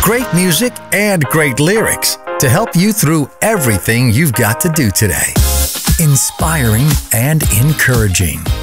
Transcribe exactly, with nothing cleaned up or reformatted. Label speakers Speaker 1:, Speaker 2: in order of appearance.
Speaker 1: great music and great lyrics to help you through everything you've got to do today. Inspiring and encouraging.